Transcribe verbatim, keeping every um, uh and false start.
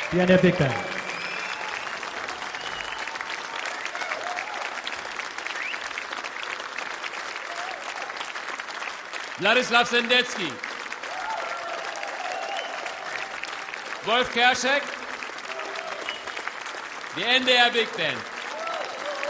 the N D R Big Band. Wladislaw Sendecki, Wolf Kerschek, the N D R Big Band.